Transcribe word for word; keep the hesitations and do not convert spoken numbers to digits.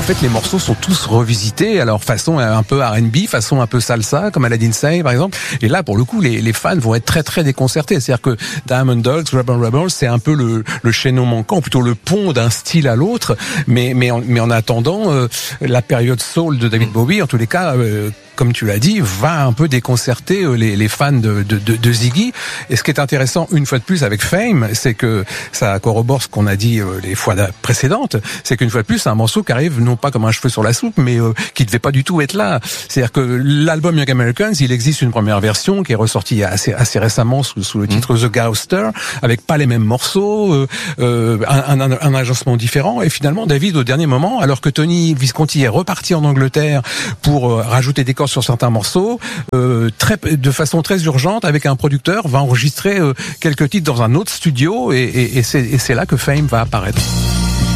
fait, les morceaux sont tous revisités, alors façon un peu R and B, façon un peu salsa, comme Aladdin Sane par exemple. Et là, pour le coup, les, les fans vont être très très déconcertés. C'est-à-dire que Diamond Dogs, Rebel Rebel, c'est un peu le, le chaînon manquant, plutôt le pont d'un style à l'autre. Mais mais en, mais en attendant, euh, la période soul de David Bowie, en tous les cas. Euh, comme tu l'as dit, va un peu déconcerter les, les fans de, de, de, de Ziggy. Et ce qui est intéressant, une fois de plus, avec Fame, c'est que ça corrobore ce qu'on a dit les fois précédentes, c'est qu'une fois de plus, c'est un morceau qui arrive non pas comme un cheveu sur la soupe, mais euh, qui devait pas du tout être là. C'est-à-dire que l'album Young Americans, il existe une première version qui est ressortie assez, assez récemment sous, sous le titre mmh. The Gouster, avec pas les mêmes morceaux, euh, euh, un, un, un agencement différent. Et finalement, David, au dernier moment, alors que Tony Visconti est reparti en Angleterre pour euh, rajouter des cordes sur certains morceaux, euh, très, de façon très urgente, avec un producteur, va enregistrer euh, quelques titres dans un autre studio, et, et, et, c'est, et c'est là que Fame va apparaître.